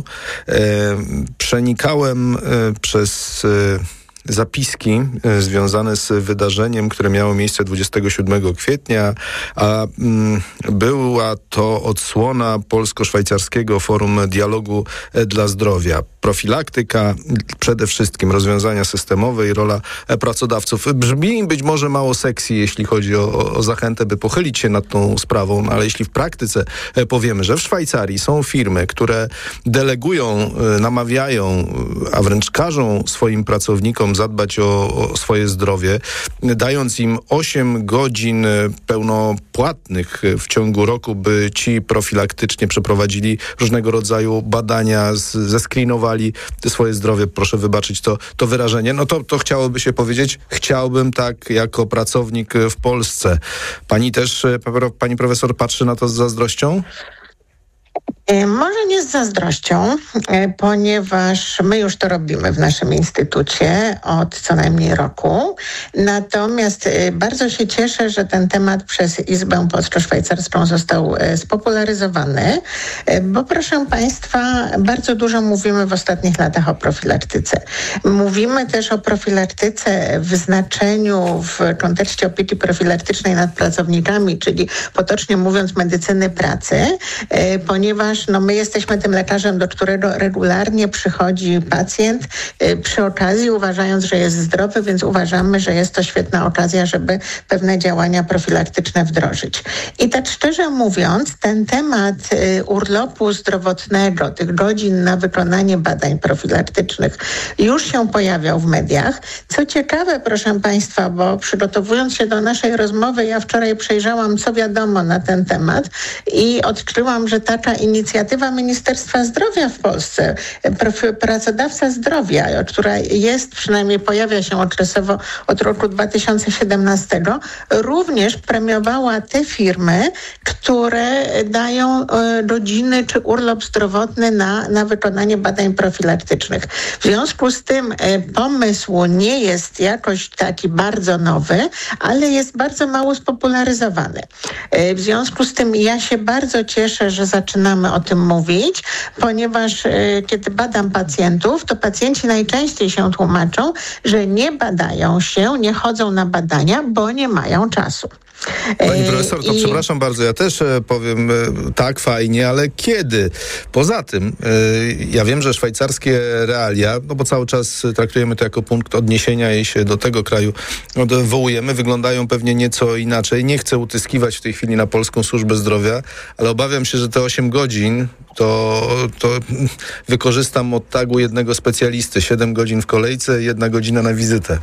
przenikałem przez zapiski związane z wydarzeniem, które miało miejsce 27 kwietnia, a była to odsłona Polsko-Szwajcarskiego Forum Dialogu dla Zdrowia. Profilaktyka, przede wszystkim rozwiązania systemowe i rola pracodawców. Brzmi być może mało sexy, jeśli chodzi o zachętę, by pochylić się nad tą sprawą, ale jeśli w praktyce powiemy, że w Szwajcarii są firmy, które delegują, namawiają, a wręcz każą swoim pracownikom zadbać o swoje zdrowie, dając im 8 godzin pełnopłatnych w ciągu roku, by ci profilaktycznie przeprowadzili różnego rodzaju badania, zescreenowali swoje zdrowie, proszę wybaczyć to wyrażenie, no to chciałoby się powiedzieć, chciałbym tak jako pracownik w Polsce. Pani też, pani profesor, patrzy na to z zazdrością? Może nie z zazdrością, ponieważ my już to robimy w naszym instytucie od co najmniej roku. Natomiast bardzo się cieszę, że ten temat przez Izbę Polsko-Szwajcarską został spopularyzowany, bo proszę Państwa, bardzo dużo mówimy w ostatnich latach o profilaktyce. Mówimy też o profilaktyce w znaczeniu, w kontekście opieki profilaktycznej nad pracownikami, czyli potocznie mówiąc medycyny pracy, ponieważ my jesteśmy tym lekarzem, do którego regularnie przychodzi pacjent przy okazji, uważając, że jest zdrowy, więc uważamy, że jest to świetna okazja, żeby pewne działania profilaktyczne wdrożyć. I tak szczerze mówiąc, ten temat urlopu zdrowotnego, tych godzin na wykonanie badań profilaktycznych już się pojawiał w mediach. Co ciekawe, proszę Państwa, bo przygotowując się do naszej rozmowy, ja wczoraj przejrzałam, co wiadomo na ten temat i odkryłam, że taka inicjatywa Ministerstwa Zdrowia w Polsce, Pracodawca Zdrowia, która jest, przynajmniej pojawia się okresowo od roku 2017, również premiowała te firmy, które dają godziny czy urlop zdrowotny na wykonanie badań profilaktycznych. W związku z tym pomysł nie jest jakoś taki bardzo nowy, ale jest bardzo mało spopularyzowany. W związku z tym ja się bardzo cieszę, że zaczynamy o tym mówić, ponieważ kiedy badam pacjentów, to pacjenci najczęściej się tłumaczą, że nie badają się, nie chodzą na badania, bo nie mają czasu. Pani profesor, to przepraszam bardzo, ja też powiem tak, fajnie, ale kiedy? Poza tym, ja wiem, że szwajcarskie realia, no bo cały czas traktujemy to jako punkt odniesienia i się do tego kraju odwołujemy, wyglądają pewnie nieco inaczej. Nie chcę utyskiwać w tej chwili na polską służbę zdrowia, ale obawiam się, że te 8 godzin to wykorzystam od tagu jednego specjalisty. 7 godzin w kolejce, 1 godzina na wizytę.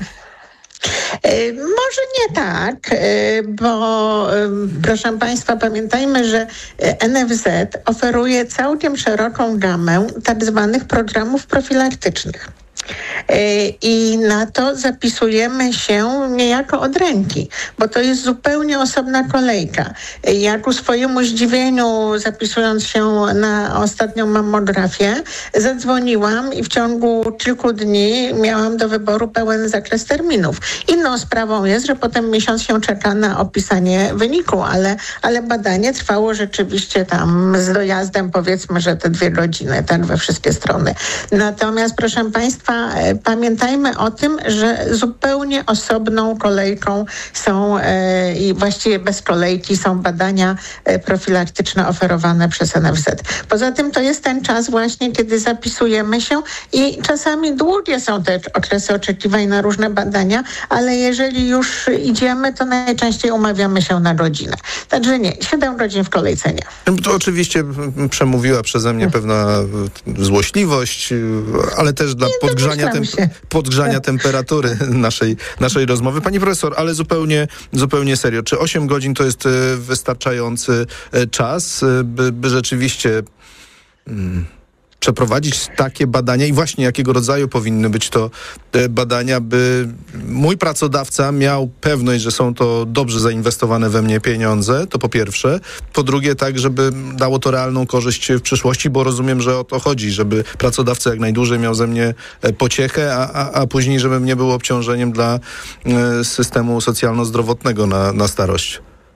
Może nie tak, bo proszę Państwa, pamiętajmy, że NFZ oferuje całkiem szeroką gamę tak zwanych programów profilaktycznych. I na to zapisujemy się niejako od ręki, bo to jest zupełnie osobna kolejka. Ja ku swojemu zdziwieniu, zapisując się na ostatnią mammografię, zadzwoniłam i w ciągu kilku dni miałam do wyboru pełen zakres terminów. Inną sprawą jest, że potem miesiąc się czeka na opisanie wyniku, ale badanie trwało rzeczywiście tam z dojazdem, powiedzmy, że te 2 godziny, tak, we wszystkie strony. Natomiast, proszę Państwa, pamiętajmy o tym, że zupełnie osobną kolejką są i właściwie bez kolejki są badania profilaktyczne oferowane przez NFZ. Poza tym to jest ten czas właśnie, kiedy zapisujemy się i czasami długie są te okresy oczekiwań na różne badania, ale jeżeli już idziemy, to najczęściej umawiamy się na godzinę. Także nie, 7 godzin w kolejce nie. To oczywiście przemówiła przeze mnie pewna złośliwość, ale też dla podgrzania temperatury naszej rozmowy. Pani profesor, ale zupełnie serio. Czy 8 godzin to jest wystarczający czas, by rzeczywiście przeprowadzić takie badania i właśnie jakiego rodzaju powinny być to badania, by mój pracodawca miał pewność, że są to dobrze zainwestowane we mnie pieniądze, to po pierwsze. Po drugie tak, żeby dało to realną korzyść w przyszłości, bo rozumiem, że o to chodzi, żeby pracodawca jak najdłużej miał ze mnie pociechę, a później, żebym nie był obciążeniem dla systemu socjalno-zdrowotnego na starość.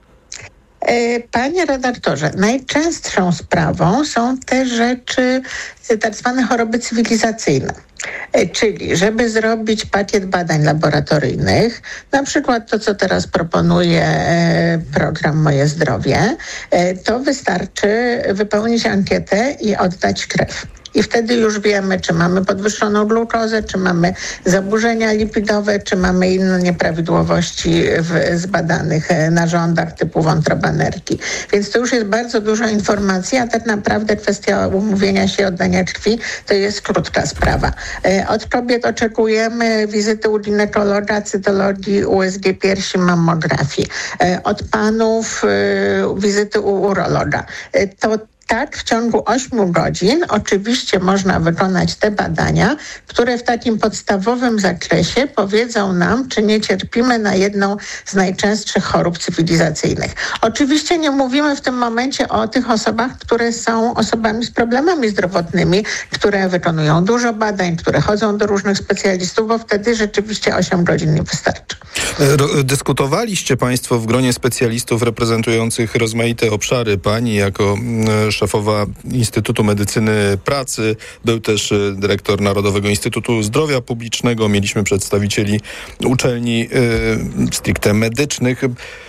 Panie redaktorze, najczęstszą sprawą są te rzeczy, tak zwane choroby cywilizacyjne. Czyli żeby zrobić pakiet badań laboratoryjnych, na przykład to, co teraz proponuje program Moje Zdrowie, to wystarczy wypełnić ankietę i oddać krew. I wtedy już wiemy, czy mamy podwyższoną glukozę, czy mamy zaburzenia lipidowe, czy mamy inne nieprawidłowości w zbadanych narządach typu wątroba nerki. Więc to już jest bardzo dużo informacji, a tak naprawdę kwestia umówienia się, oddania krwi to jest krótka sprawa. Od kobiet oczekujemy wizyty u ginekologa, cytologii, USG piersi, mammografii. Od panów wizyty u urologa. Tak, w ciągu 8 godzin oczywiście można wykonać te badania, które w takim podstawowym zakresie powiedzą nam, czy nie cierpimy na jedną z najczęstszych chorób cywilizacyjnych. Oczywiście nie mówimy w tym momencie o tych osobach, które są osobami z problemami zdrowotnymi, które wykonują dużo badań, które chodzą do różnych specjalistów, bo wtedy rzeczywiście 8 godzin nie wystarczy. Dyskutowaliście Państwo w gronie specjalistów reprezentujących rozmaite obszary. Pani jako szefowa Instytutu Medycyny Pracy, był też dyrektor Narodowego Instytutu Zdrowia Publicznego, mieliśmy przedstawicieli uczelni stricte medycznych.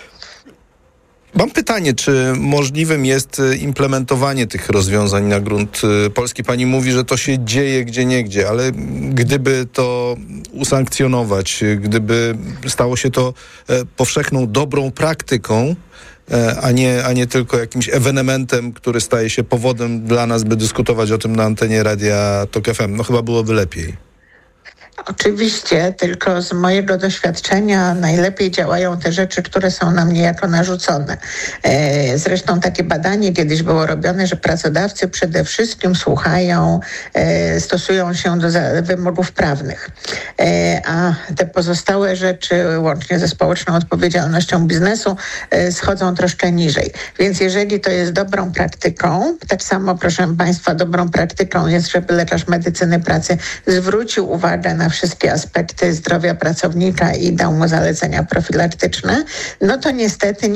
Mam pytanie, czy możliwym jest implementowanie tych rozwiązań na grunt polski? Pani mówi, że to się dzieje gdzieniegdzie, ale gdyby to usankcjonować, gdyby stało się to powszechną, dobrą praktyką, a nie tylko jakimś ewenementem, który staje się powodem dla nas, by dyskutować o tym na antenie Radia Tok FM, no chyba byłoby lepiej. Oczywiście, tylko z mojego doświadczenia najlepiej działają te rzeczy, które są nam niejako narzucone. Zresztą takie badanie kiedyś było robione, że pracodawcy przede wszystkim słuchają, stosują się do wymogów prawnych. A te pozostałe rzeczy, łącznie ze społeczną odpowiedzialnością biznesu, schodzą troszkę niżej. Więc jeżeli to jest dobrą praktyką, tak samo, proszę Państwa, dobrą praktyką jest, żeby lekarz medycyny pracy zwrócił uwagę na na wszystkie aspekty zdrowia pracownika i dał mu zalecenia profilaktyczne, no to niestety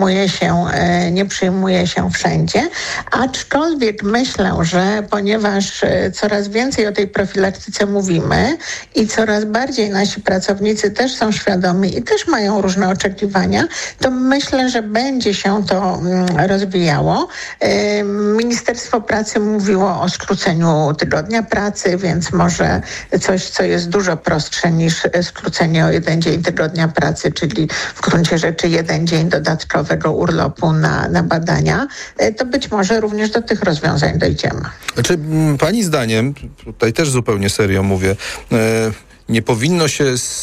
nie przyjmuje się wszędzie. Aczkolwiek myślę, że ponieważ coraz więcej o tej profilaktyce mówimy i coraz bardziej nasi pracownicy też są świadomi i też mają różne oczekiwania, to myślę, że będzie się to rozwijało. Ministerstwo Pracy mówiło o skróceniu tygodnia pracy, więc może coś, co jest dużo prostsze niż skrócenie o 1 dzień tygodnia pracy, czyli w gruncie rzeczy 1 dzień dodatkowego urlopu na badania, to być może również do tych rozwiązań dojdziemy. Czy pani zdaniem, tutaj też zupełnie serio mówię, nie powinno się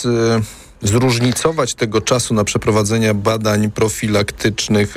zróżnicować tego czasu na przeprowadzenie badań profilaktycznych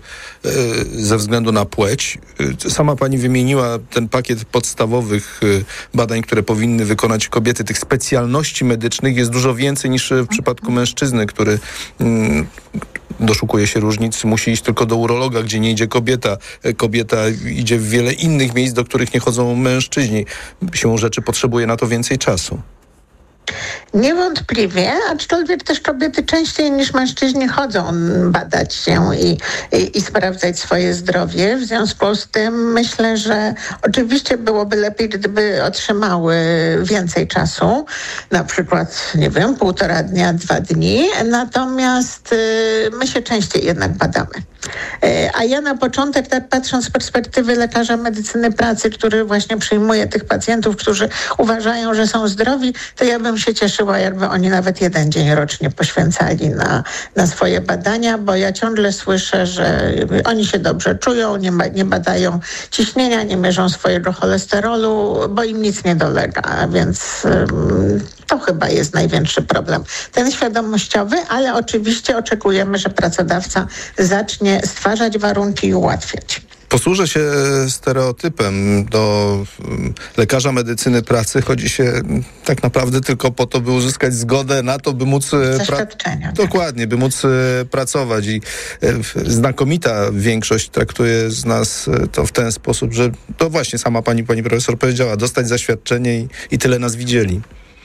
ze względu na płeć? Sama pani wymieniła ten pakiet podstawowych badań, które powinny wykonać kobiety. Tych specjalności medycznych jest dużo więcej niż w przypadku mężczyzny, który doszukuje się różnic, musi iść tylko do urologa, gdzie nie idzie kobieta. Kobieta idzie w wiele innych miejsc, do których nie chodzą mężczyźni. Siłą rzeczy potrzebuje na to więcej czasu. Niewątpliwie, aczkolwiek też kobiety częściej niż mężczyźni chodzą badać się i sprawdzać swoje zdrowie. W związku z tym myślę, że oczywiście byłoby lepiej, gdyby otrzymały więcej czasu, na przykład, 1,5 dnia, 2 dni, natomiast my się częściej jednak badamy. A ja na początek, tak patrząc z perspektywy lekarza medycyny pracy, który właśnie przyjmuje tych pacjentów, którzy uważają, że są zdrowi, to ja bym się cieszyła, jakby oni nawet 1 dzień rocznie poświęcali na swoje badania, bo ja ciągle słyszę, że oni się dobrze czują, nie badają ciśnienia, nie mierzą swojego cholesterolu, bo im nic nie dolega, więc to chyba jest największy problem. Ten świadomościowy, ale oczywiście oczekujemy, że pracodawca zacznie stwarzać warunki i ułatwiać. Posłużę się stereotypem. Do lekarza medycyny pracy chodzi się tak naprawdę tylko po to, by uzyskać zgodę na to, by móc dokładnie, by móc pracować. I znakomita większość traktuje z nas to w ten sposób, że to właśnie sama pani profesor powiedziała, dostać zaświadczenie i tyle nas widzieli.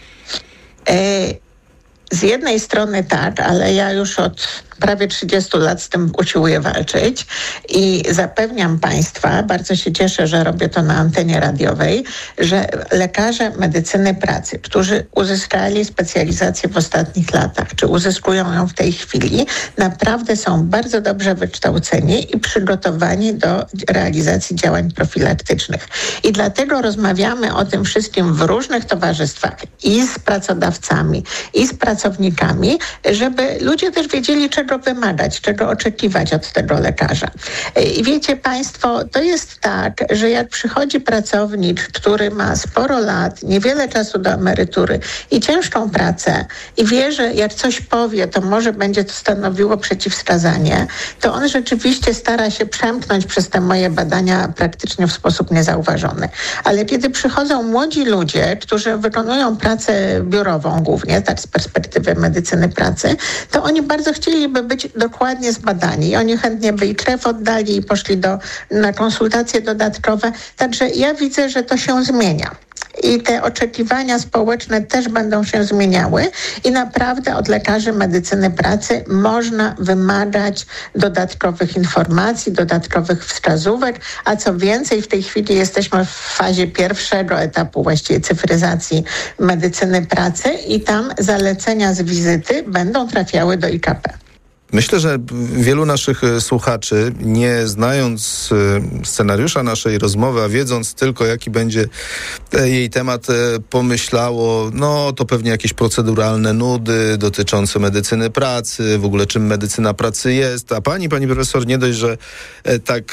Z jednej strony tak, ale ja już od prawie 30 lat z tym usiłuję walczyć i zapewniam Państwa, bardzo się cieszę, że robię to na antenie radiowej, że lekarze medycyny pracy, którzy uzyskali specjalizację w ostatnich latach, czy uzyskują ją w tej chwili, naprawdę są bardzo dobrze wykształceni i przygotowani do realizacji działań profilaktycznych. I dlatego rozmawiamy o tym wszystkim w różnych towarzystwach i z pracodawcami, i z pracownikami, żeby ludzie też wiedzieli, czego wymagać, czego oczekiwać od tego lekarza. I wiecie Państwo, to jest tak, że jak przychodzi pracownik, który ma sporo lat, niewiele czasu do emerytury i ciężką pracę i wie, że jak coś powie, to może będzie to stanowiło przeciwwskazanie, to on rzeczywiście stara się przemknąć przez te moje badania praktycznie w sposób niezauważony. Ale kiedy przychodzą młodzi ludzie, którzy wykonują pracę biurową głównie, tak z perspektywy medycyny pracy, to oni bardzo chcieliby być dokładnie zbadani. I oni chętnie by i krew oddali i poszli na konsultacje dodatkowe. Także ja widzę, że to się zmienia. I te oczekiwania społeczne też będą się zmieniały i naprawdę od lekarzy medycyny pracy można wymagać dodatkowych informacji, dodatkowych wskazówek, a co więcej, w tej chwili jesteśmy w fazie pierwszego etapu właściwie cyfryzacji medycyny pracy i tam zalecenia z wizyty będą trafiały do IKP. Myślę, że wielu naszych słuchaczy, nie znając scenariusza naszej rozmowy, a wiedząc tylko, jaki będzie jej temat, pomyślało, no to pewnie jakieś proceduralne nudy dotyczące medycyny pracy, w ogóle czym medycyna pracy jest. A pani profesor, nie dość, że tak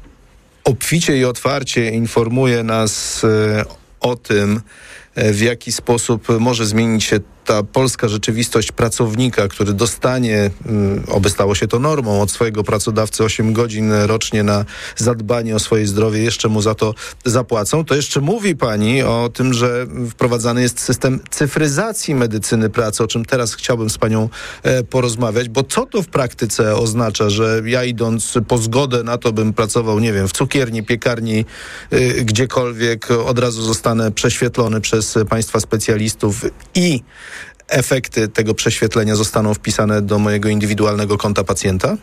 obficie i otwarcie informuje nas o tym, w jaki sposób może zmienić się ta polska rzeczywistość pracownika, który dostanie, oby stało się to normą, od swojego pracodawcy 8 godzin rocznie na zadbanie o swoje zdrowie, jeszcze mu za to zapłacą, to jeszcze mówi pani o tym, że wprowadzany jest system cyfryzacji medycyny pracy, o czym teraz chciałbym z panią porozmawiać, bo co to w praktyce oznacza, że ja idąc po zgodę na to, bym pracował, nie wiem, w cukierni, piekarni, gdziekolwiek, od razu zostanę prześwietlony przez państwa specjalistów i efekty tego prześwietlenia zostaną wpisane do mojego indywidualnego konta pacjenta?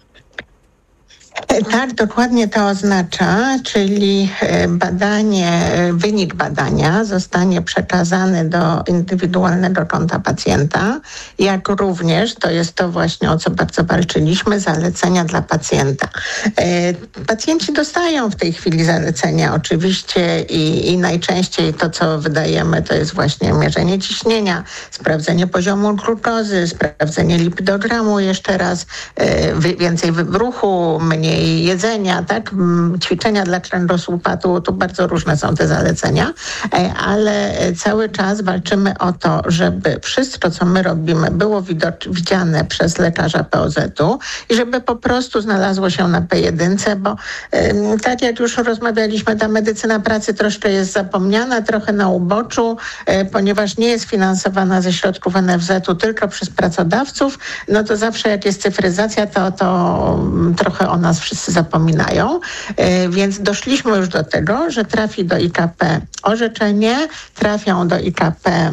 Tak, dokładnie to oznacza, czyli wynik badania zostanie przekazany do indywidualnego konta pacjenta, jak również, to jest to właśnie, o co bardzo walczyliśmy, zalecenia dla pacjenta. Pacjenci dostają w tej chwili zalecenia oczywiście i najczęściej to, co wydajemy, to jest właśnie mierzenie ciśnienia, sprawdzenie poziomu glukozy, sprawdzenie lipidogramu jeszcze raz, więcej ruchu, mniej jedzenia, tak? Ćwiczenia dla kręgosłupa, tu bardzo różne są te zalecenia, ale cały czas walczymy o to, żeby wszystko, co my robimy, było widziane przez lekarza POZ-u i żeby po prostu znalazło się na P1, bo tak jak już rozmawialiśmy, ta medycyna pracy troszkę jest zapomniana, trochę na uboczu, ponieważ nie jest finansowana ze środków NFZ-u tylko przez pracodawców, no to zawsze jak jest cyfryzacja, to trochę o nas wszyscy zapominają, więc doszliśmy już do tego, że trafi do IKP orzeczenie, trafią do IKP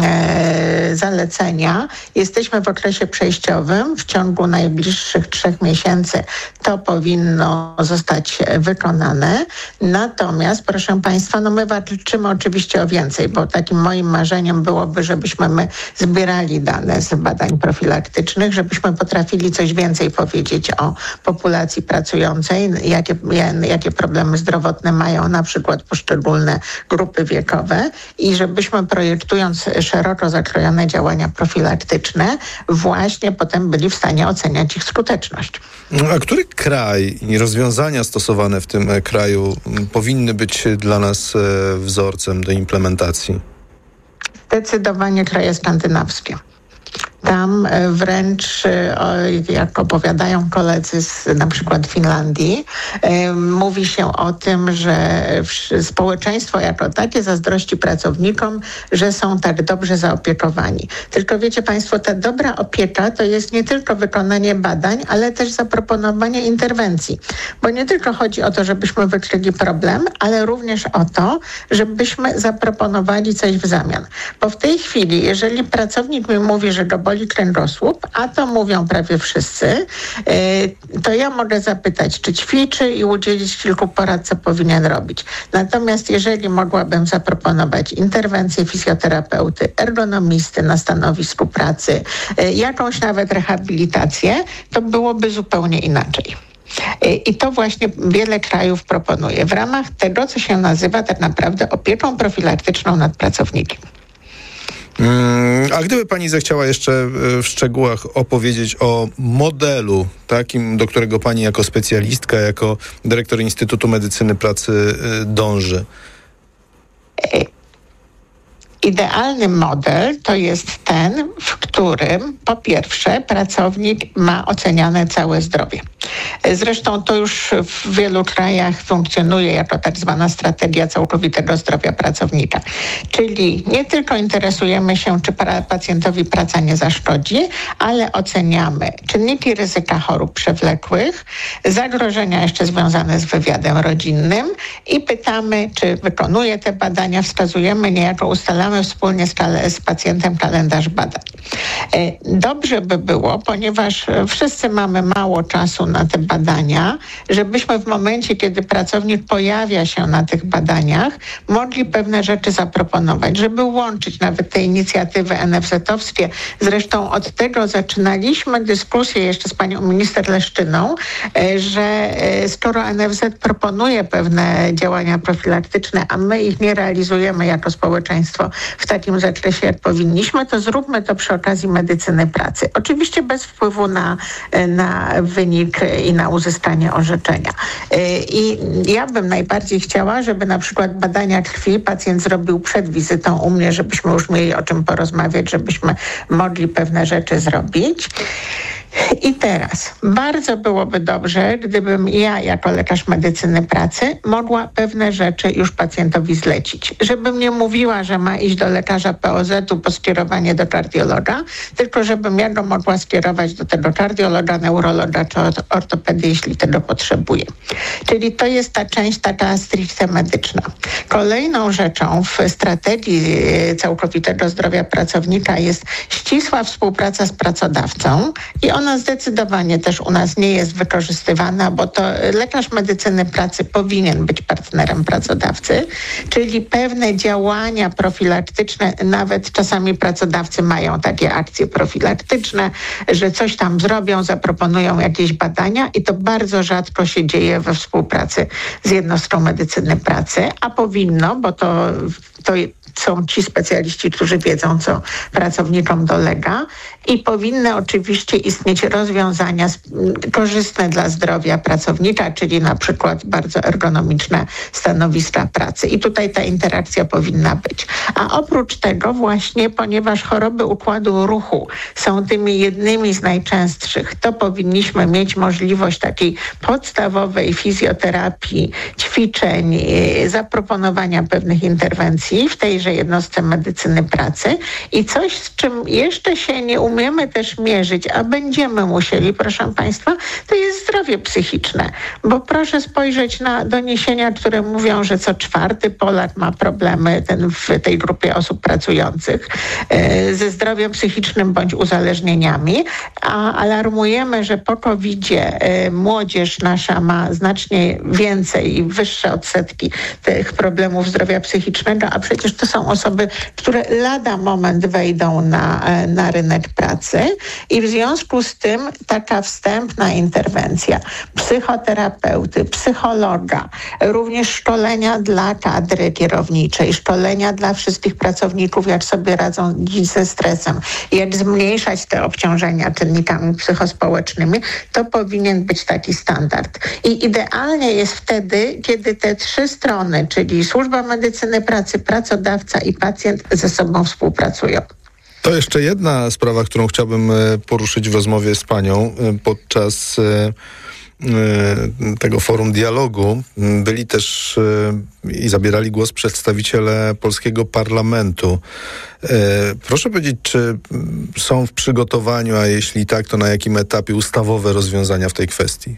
zalecenia. Jesteśmy w okresie przejściowym. W ciągu najbliższych 3 miesięcy to powinno zostać wykonane. Natomiast, proszę państwa, my walczymy oczywiście o więcej, bo takim moim marzeniem byłoby, żebyśmy my zbierali dane z badań profilaktycznych, żebyśmy potrafili coś więcej powiedzieć o populacji pracującej, jakie problemy zdrowotne mają na przykład poszczególne grupy wiekowe i żebyśmy projektując szeroko zakrojone działania profilaktyczne właśnie potem byli w stanie oceniać ich skuteczność. A który kraj i rozwiązania stosowane w tym kraju powinny być dla nas wzorcem do implementacji? Zdecydowanie kraje skandynawskie. Tam wręcz, jak opowiadają koledzy z na przykład Finlandii, mówi się o tym, że społeczeństwo jako takie zazdrości pracownikom, że są tak dobrze zaopiekowani. Tylko wiecie państwo, ta dobra opieka to jest nie tylko wykonanie badań, ale też zaproponowanie interwencji. Bo nie tylko chodzi o to, żebyśmy wykryli problem, ale również o to, żebyśmy zaproponowali coś w zamian. Bo w tej chwili, jeżeli pracownik mi mówi, że go boli kręgosłup, a to mówią prawie wszyscy, to ja mogę zapytać, czy ćwiczy i udzielić kilku porad, co powinien robić. Natomiast jeżeli mogłabym zaproponować interwencję fizjoterapeuty, ergonomisty na stanowisku pracy, jakąś nawet rehabilitację, to byłoby zupełnie inaczej. I to właśnie wiele krajów proponuje w ramach tego, co się nazywa tak naprawdę opieką profilaktyczną nad pracownikiem. A gdyby pani zechciała jeszcze w szczegółach opowiedzieć o modelu takim, do którego pani jako specjalistka, jako dyrektor Instytutu Medycyny Pracy dąży? Idealny model to jest ten, w którym po pierwsze pracownik ma oceniane całe zdrowie. Zresztą to już w wielu krajach funkcjonuje jako tak zwana strategia całkowitego zdrowia pracownika. Czyli nie tylko interesujemy się, czy pacjentowi praca nie zaszkodzi, ale oceniamy czynniki ryzyka chorób przewlekłych, zagrożenia jeszcze związane z wywiadem rodzinnym i pytamy, czy wykonuje te badania, wskazujemy, niejako ustalamy wspólnie z pacjentem kalendarz badań. Dobrze by było, ponieważ wszyscy mamy mało czasu na te badania, żebyśmy w momencie, kiedy pracownik pojawia się na tych badaniach, mogli pewne rzeczy zaproponować, żeby łączyć nawet te inicjatywy NFZ-owskie. Zresztą od tego zaczynaliśmy dyskusję jeszcze z panią minister Leszczyną, że skoro NFZ proponuje pewne działania profilaktyczne, a my ich nie realizujemy jako społeczeństwo w takim zakresie, jak powinniśmy, to zróbmy to przy okazji medycyny pracy. Oczywiście bez wpływu na wynik i na uzyskanie orzeczenia. I ja bym najbardziej chciała, żeby na przykład badania krwi pacjent zrobił przed wizytą u mnie, żebyśmy już mieli o czym porozmawiać, żebyśmy mogli pewne rzeczy zrobić. I teraz bardzo byłoby dobrze, gdybym ja jako lekarz medycyny pracy mogła pewne rzeczy już pacjentowi zlecić. Żebym nie mówiła, że ma iść do lekarza POZ-u po skierowanie do kardiologa, tylko żebym ja go mogła skierować do tego kardiologa, neurologa czy ortopedy, jeśli tego potrzebuje. Czyli to jest ta część taka stricte medyczna. Kolejną rzeczą w strategii całkowitego zdrowia pracownika jest ścisła współpraca z pracodawcą i ona zdecydowanie też u nas nie jest wykorzystywana, bo to lekarz medycyny pracy powinien być partnerem pracodawcy, czyli pewne działania profilaktyczne, nawet czasami pracodawcy mają takie akcje profilaktyczne, że coś tam zrobią, zaproponują jakieś badania i to bardzo rzadko się dzieje we współpracy z jednostką medycyny pracy, a powinno, bo to są ci specjaliści, którzy wiedzą, co pracownikom dolega i powinny oczywiście istnieć rozwiązania korzystne dla zdrowia pracownika, czyli na przykład bardzo ergonomiczne stanowiska pracy. I tutaj ta interakcja powinna być. A oprócz tego właśnie, ponieważ choroby układu ruchu są tymi jednymi z najczęstszych, to powinniśmy mieć możliwość takiej podstawowej fizjoterapii, ćwiczeń, zaproponowania pewnych interwencji w tejże jednostce medycyny pracy i coś, z czym jeszcze się nie umiemy też mierzyć, a będziemy musieli, proszę Państwa, to jest zdrowie psychiczne. Bo proszę spojrzeć na doniesienia, które mówią, że co 4. Polak ma problemy w tej grupie osób pracujących ze zdrowiem psychicznym bądź uzależnieniami, a alarmujemy, że po COVID-zie młodzież nasza ma znacznie więcej i wyższe odsetki tych problemów zdrowia psychicznego, a przecież to są osoby, które lada moment wejdą na rynek pracy i w związku z tym taka wstępna interwencja psychoterapeuty, psychologa, również szkolenia dla kadry kierowniczej, szkolenia dla wszystkich pracowników, jak sobie radzą ze stresem, jak zmniejszać te obciążenia czynnikami psychospołecznymi, to powinien być taki standard. I idealnie jest wtedy, kiedy te 3 strony, czyli służba medycyny pracy, pracodawca i pacjent ze sobą współpracują. To jeszcze jedna sprawa, którą chciałbym poruszyć w rozmowie z panią podczas tego forum dialogu. Byli też i zabierali głos przedstawiciele polskiego parlamentu. Proszę powiedzieć, czy są w przygotowaniu, a jeśli tak, to na jakim etapie ustawowe rozwiązania w tej kwestii?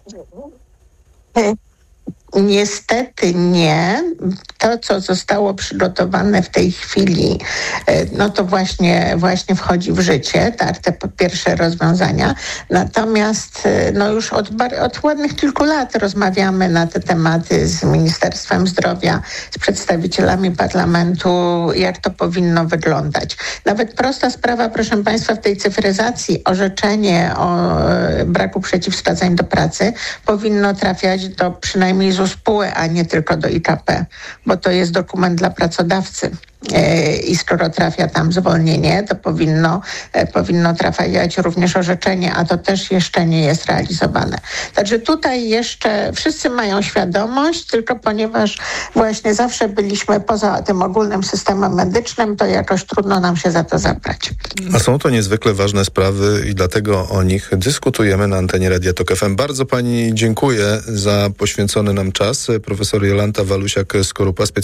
Niestety nie. To, co zostało przygotowane w tej chwili, no to właśnie wchodzi w życie, tak, te pierwsze rozwiązania. Natomiast no już od ładnych kilku lat rozmawiamy na te tematy z Ministerstwem Zdrowia, z przedstawicielami parlamentu, jak to powinno wyglądać. Nawet prosta sprawa, proszę Państwa, w tej cyfryzacji orzeczenie o braku przeciwwskazań do pracy powinno trafiać do przynajmniej ZUS-PUE, a nie tylko do IKP, bo to jest dokument dla pracodawcy. I skoro trafia tam zwolnienie, to powinno trafiać również orzeczenie, a to też jeszcze nie jest realizowane. Także tutaj jeszcze wszyscy mają świadomość, tylko ponieważ właśnie zawsze byliśmy poza tym ogólnym systemem medycznym, to jakoś trudno nam się za to zabrać. A są to niezwykle ważne sprawy i dlatego o nich dyskutujemy na antenie Radia Tok FM. Bardzo pani dziękuję za poświęcony nam czas. Profesor Jolanta Walusiak-Skorupa,